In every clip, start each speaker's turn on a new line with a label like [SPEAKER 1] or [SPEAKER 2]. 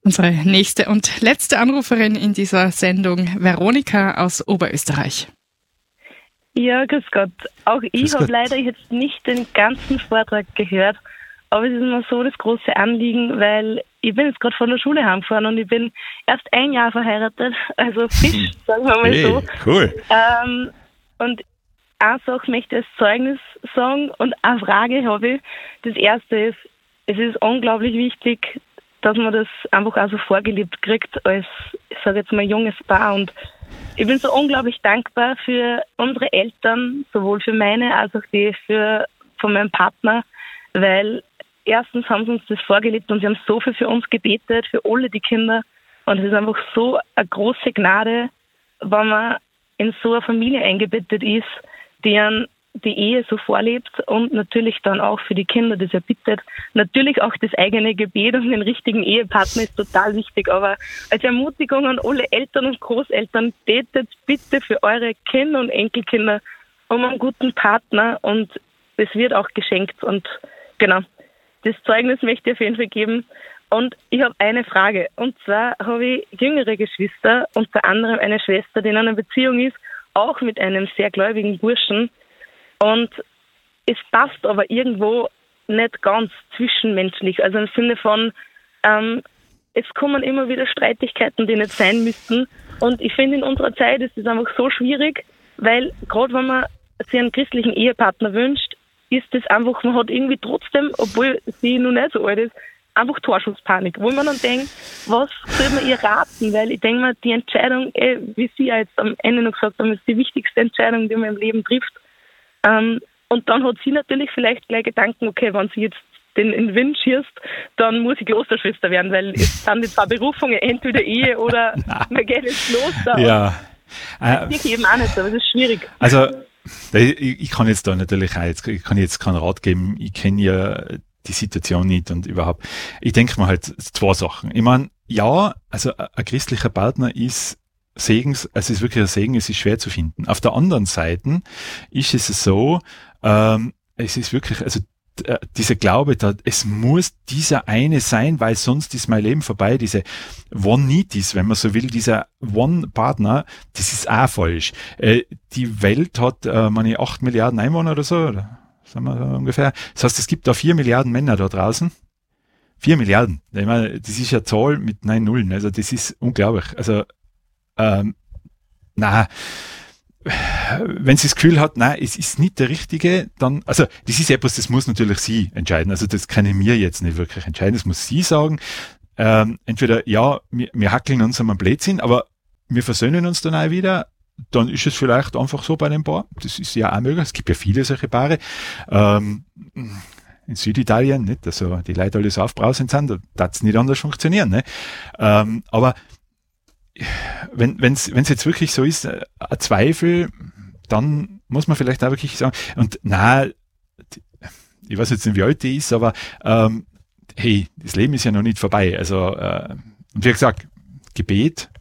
[SPEAKER 1] Unsere nächste und letzte Anruferin in dieser Sendung, Veronika aus Oberösterreich.
[SPEAKER 2] Ja, grüß Gott. Auch ich habe leider jetzt nicht den ganzen Vortrag gehört, aber es ist mir so das große Anliegen, weil ich bin jetzt gerade von der Schule heimgefahren und ich bin erst 1 Jahr verheiratet, also frisch, sagen wir mal so.
[SPEAKER 3] Cool.
[SPEAKER 2] Und eine Sache möchte ich als Zeugnis sagen und eine Frage habe ich. Das erste ist, es ist unglaublich wichtig, dass man das einfach auch so vorgelebt kriegt als, ich sage jetzt mal, junges Paar. Und ich bin so unglaublich dankbar für unsere Eltern, sowohl für meine als auch die von meinem Partner, weil erstens haben sie uns das vorgelebt und sie haben so viel für uns gebetet, für alle die Kinder. Und es ist einfach so eine große Gnade, wenn man in so eine Familie eingebettet ist, die die Ehe so vorlebt und natürlich dann auch für die Kinder das erbittet. Natürlich auch das eigene Gebet und den richtigen Ehepartner ist total wichtig, aber als Ermutigung an alle Eltern und Großeltern, betet bitte für eure Kinder und Enkelkinder um einen guten Partner und es wird auch geschenkt und genau, das Zeugnis möchte ich auf jeden Fall geben. Und ich habe eine Frage und zwar habe ich jüngere Geschwister, unter anderem eine Schwester, die in einer Beziehung ist, auch mit einem sehr gläubigen Burschen. Und es passt aber irgendwo nicht ganz zwischenmenschlich. Also im Sinne von, es kommen immer wieder Streitigkeiten, die nicht sein müssten. Und ich finde, in unserer Zeit ist es einfach so schwierig, weil gerade wenn man sich einen christlichen Ehepartner wünscht, ist es einfach, man hat irgendwie trotzdem, obwohl sie noch nicht so alt ist, einfach Torschusspanik. Wo man dann denkt, was soll man ihr raten? Weil ich denke mir, die Entscheidung, wie Sie ja jetzt am Ende noch gesagt haben, ist die wichtigste Entscheidung, die man im Leben trifft. Und dann hat sie natürlich vielleicht gleich Gedanken, okay, wenn sie jetzt in den Wind schießt, dann muss ich Klosterschwester werden, weil es sind die 2 Berufungen, entweder Ehe oder man geht ins Kloster.
[SPEAKER 3] Ja.
[SPEAKER 2] Das ist eben auch nicht so, aber das ist schwierig.
[SPEAKER 3] Also, ich kann jetzt da natürlich auch, ich kann jetzt keinen Rat geben, ich kenne ja die Situation nicht und überhaupt. Ich denke mir halt 2 Sachen. Ich meine, ja, also ein christlicher Partner ist Segens, also es ist wirklich ein Segen, es ist schwer zu finden. Auf der anderen Seite ist es so, es ist wirklich, also dieser Glaube, es muss dieser eine sein, weil sonst ist mein Leben vorbei. Diese One-Nitis, wenn man so will, dieser One-Partner, das ist auch falsch. Die Welt hat, 8 Milliarden Einwohner oder so, oder sagen wir so ungefähr. Das heißt, es gibt da 4 Milliarden Männer da draußen. 4 Milliarden. Ich meine, das ist ja eine Zahl mit 9 Nullen. Also das ist unglaublich. Also wenn sie das Gefühl hat, es ist nicht der Richtige, dann, also das ist etwas, das muss natürlich sie entscheiden. Also das können wir jetzt nicht wirklich entscheiden, das muss sie sagen. Entweder, ja, wir hackeln uns am Blödsinn, aber wir versöhnen uns dann auch wieder, dann ist es vielleicht einfach so bei dem Paar. Das ist ja auch möglich, es gibt ja viele solche Paare. In Süditalien, nicht, also die Leute alle so aufbrausend sind, da darf es nicht anders funktionieren. Ne? Aber wenn es jetzt wirklich so ist, ein Zweifel, dann muss man vielleicht auch wirklich sagen, und ich weiß jetzt nicht, wie alt die ist, aber hey, das Leben ist ja noch nicht vorbei. Also, und wie gesagt, Gebet,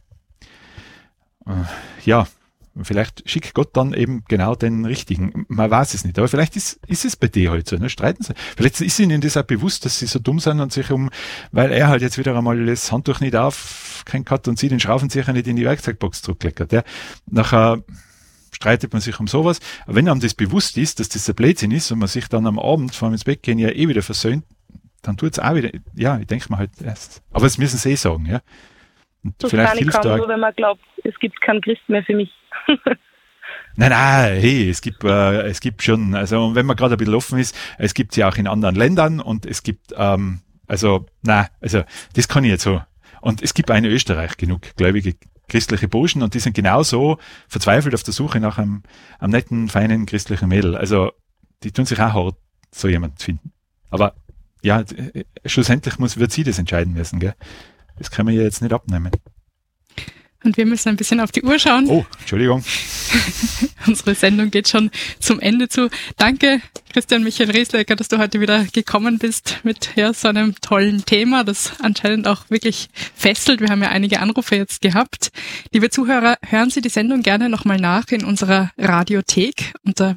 [SPEAKER 3] ja, vielleicht schickt Gott dann eben genau den richtigen. Man weiß es nicht, aber vielleicht ist es bei dir halt so, ne? Streiten sie. Vielleicht ist ihnen das auch bewusst, dass sie so dumm sind und sich weil er halt jetzt wieder einmal das Handtuch nicht aufgehängt hat und sie den Schraubenzieher nicht in die Werkzeugbox zurückleckert. Ja? Nachher streitet man sich um sowas. Aber wenn einem das bewusst ist, dass das ein Blödsinn ist und man sich dann am Abend vor dem ins Bett gehen ja wieder versöhnt, dann tut es auch wieder, ja, ich denke mal halt erst. Aber das müssen sie sagen, ja. Und
[SPEAKER 2] das
[SPEAKER 3] vielleicht
[SPEAKER 2] kann ich
[SPEAKER 3] hilft
[SPEAKER 2] kaum, nur wenn man glaubt, es gibt keinen Christ mehr für mich.
[SPEAKER 3] Nein, hey, es gibt schon, also und wenn man gerade ein bisschen offen ist, es gibt ja auch in anderen Ländern und es gibt, das kann ich jetzt so. Und es gibt auch in Österreich genug gläubige christliche Burschen und die sind genauso verzweifelt auf der Suche nach einem netten, feinen christlichen Mädel. Also die tun sich auch hart, so jemand zu finden. Aber ja, schlussendlich wird sie das entscheiden müssen, gell? Das können wir ja jetzt nicht abnehmen.
[SPEAKER 1] Und wir müssen ein bisschen auf die Uhr schauen.
[SPEAKER 3] Oh, Entschuldigung.
[SPEAKER 1] Unsere Sendung geht schon zum Ende zu. Danke, Christian Michael Rieslecker, dass du heute wieder gekommen bist mit so einem tollen Thema, das anscheinend auch wirklich fesselt. Wir haben ja einige Anrufe jetzt gehabt. Liebe Zuhörer, hören Sie die Sendung gerne nochmal nach in unserer Radiothek unter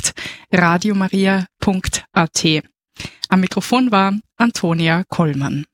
[SPEAKER 1] www.radiomaria.at. Am Mikrofon war Antonia Kollmann.